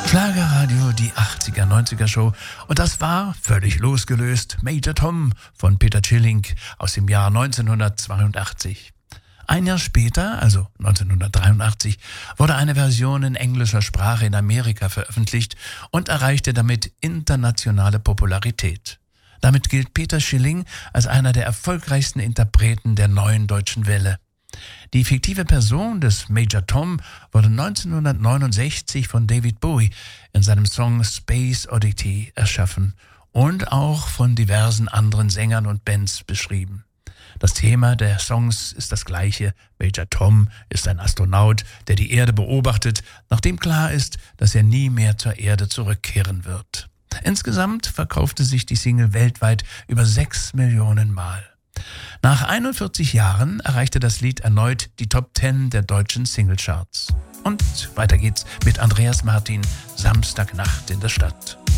Schlagerradio, die 80er, 90er Show. Und das war, völlig losgelöst, Major Tom von Peter Schilling aus dem Jahr 1982. Ein Jahr später, also 1983, wurde eine Version in englischer Sprache in Amerika veröffentlicht und erreichte damit internationale Popularität. Damit gilt Peter Schilling als einer der erfolgreichsten Interpreten der neuen deutschen Welle. Die fiktive Person des Major Tom wurde 1969 von David Bowie in seinem Song Space Oddity erschaffen und auch von diversen anderen Sängern und Bands beschrieben. Das Thema der Songs ist das gleiche. Major Tom ist ein Astronaut, der die Erde beobachtet, nachdem klar ist, dass er nie mehr zur Erde zurückkehren wird. Insgesamt verkaufte sich die Single weltweit über 6 Millionen Mal. Nach 41 Jahren erreichte das Lied erneut die Top 10 der deutschen Singlecharts. Und weiter geht's mit Andreas Martin, Samstagnacht in der Stadt.